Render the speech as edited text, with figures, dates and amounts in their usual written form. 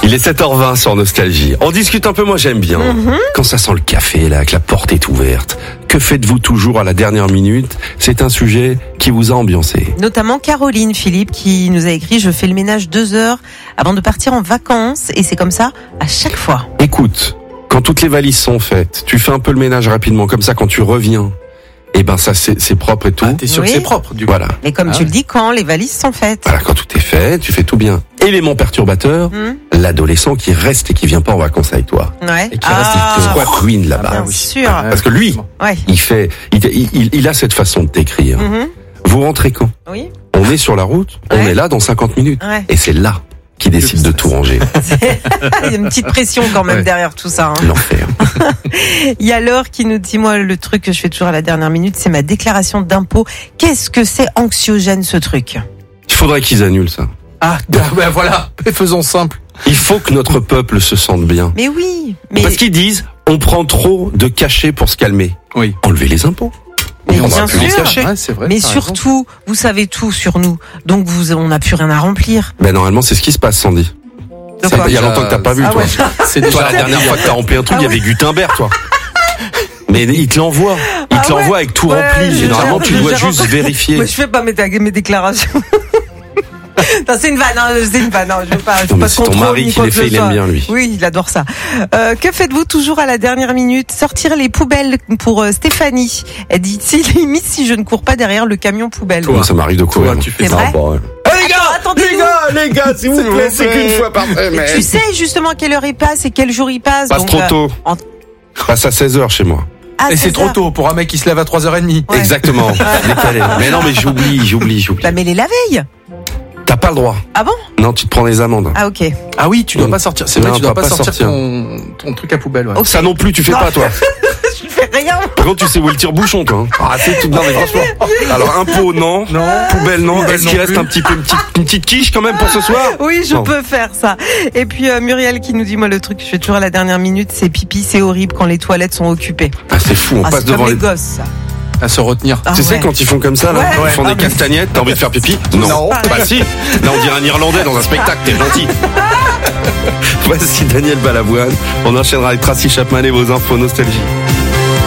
Il est 7h20 sur Nostalgie. On discute un peu, moi j'aime bien. Quand ça sent le café, là, que la porte est ouverte. Que faites-vous toujours à la dernière minute? C'est un sujet qui vous a ambiancé. Notamment Caroline Philippe qui nous a écrit « Je fais le ménage 2 heures avant de partir en vacances » et c'est comme ça à chaque fois. Écoute, quand toutes les valises sont faites, tu fais un peu le ménage rapidement, comme ça quand tu reviens, eh ben ça c'est propre et tout. Ah, t'es sûr que c'est propre du coup. Voilà. Mais comme tu le dis, quand les valises sont faites. Voilà, quand tout est fait, tu fais tout bien. Élément perturbateur, l'adolescent qui reste et qui vient pas en vacances avec toi. Ouais. Et qui reste, il te squatte ruine là-bas. Bien sûr. Parce que lui, Ouais. il a cette façon de t'écrire. Vous rentrez quand? Oui. On est sur la route, on Ouais. est là dans 50 minutes. Ouais. Et c'est là qu'il décide de tout ranger. Il y a une petite pression quand même derrière tout ça. Hein. L'enfer. Il y a Laure qui nous dit, moi, le truc que je fais toujours à la dernière minute, c'est ma déclaration d'impôt. Qu'est-ce que c'est anxiogène, ce truc? Il faudrait qu'ils annulent ça. Ah, ben voilà, faisons simple. Il faut que notre peuple se sente bien. Mais oui. Mais, Parce qu'ils disent, on prend trop de cachets pour se calmer. Oui. Enlevez les impôts. mais on bien va plus les sûr. cacher. Ouais, c'est vrai. Mais t'as raison. surtout, vous savez tout sur nous. Donc on n'a plus rien à remplir. Ben normalement, c'est ce qui se passe, Sandy. Donc, Il y a longtemps que t'as pas vu, Ah toi. ouais. C'est Toi, déjà la dernière fois que t'as rempli un truc, Ah il y avait Gutenberg, toi. Mais il te l'envoie. Il te l'envoie avec tout Ouais, rempli. j'ai- Et normalement, tu j'ai- dois j'ai juste rempli. vérifier. Moi, je fais pas mes déclarations. Non, c'est une vanne, hein, c'est une vanne. Non, je veux pas, Non, mais pas c'est ton contrôle mari ni qui quoi les que fait, ce il aime soit. bien, lui. Oui, il adore ça. Que faites-vous toujours à la dernière minute? Sortir les poubelles pour Stéphanie. Elle dit, limite si je ne cours pas derrière le camion poubelle. Moi, ça m'arrive de courir. Toi, tu fais C'est ça. vrai? Ah, bah, ouais. les gars, les gars, s'il vous plaît, c'est qu'une fois par semaine. Tu sais justement à quelle heure il passe et quel jour il passe. Passe donc, trop tôt. en- Passe à 16h chez moi. Ah, Et c'est trop 16 heures. tôt pour un mec qui se lève à 3h30. Ouais. Exactement. Décalé. Mais non, mais j'oublie. Bah, mais les la veille. T'as pas le droit. Ah bon? Non, tu te prends des amendes. Ah, ok. Ah oui, tu dois Non. pas sortir. C'est vrai, Non, tu dois pas pas sortir sortir. ton truc à poubelle. Ouais. Ok. Ça non plus, tu fais Non. pas, toi. Je fais rien. Par contre, tu sais où est le tire-bouchon, toi. Ah, c'est tout. Non, mais franchement. Alors, impôt, non. Poubelle, non. Poubelle, Est-ce non qu'il reste plus. un petit peu, une petite quiche quand même pour ce soir? Oui, je Non. peux faire ça. Et puis Muriel qui nous dit, moi le truc que je fais toujours à la dernière minute, c'est pipi, c'est horrible quand les toilettes sont occupées. Ah, c'est fou. On Ah, passe c'est devant comme les. les gosses, ça. À se retenir. Ah, Tu sais ouais. quand ils font comme ça là, Ouais. ils font Ah, des mais- castagnettes, t'as envie de faire pipi? Non. Bah si. Là on dirait un Irlandais dans un spectacle, t'es gentil. Voici Daniel Balavoine. On enchaînera avec Tracy Chapman et vos infos nostalgie.